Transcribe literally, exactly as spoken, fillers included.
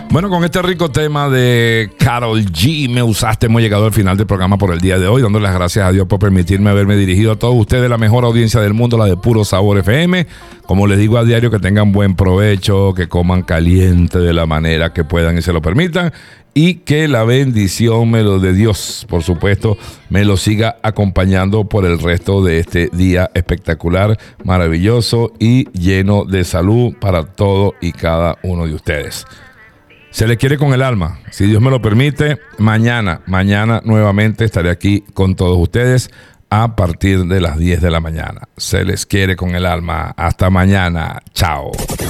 Bueno, con este rico tema de Karol G, Me Usaste, hemos llegado al final del programa por el día de hoy, dándole las gracias a Dios por permitirme haberme dirigido a todos ustedes, la mejor audiencia del mundo, la de Puro Sabor F M. Como les digo a diario, que tengan buen provecho, que coman caliente de la manera que puedan y se lo permitan, y que la bendición me lo de Dios, por supuesto, me lo siga acompañando por el resto de este día espectacular, maravilloso y lleno de salud para todo y cada uno de ustedes. Se le quiere con el alma. Si Dios me lo permite, mañana, mañana nuevamente estaré aquí con todos ustedes a partir de las diez de la mañana. Se les quiere con el alma. Hasta mañana. Chao.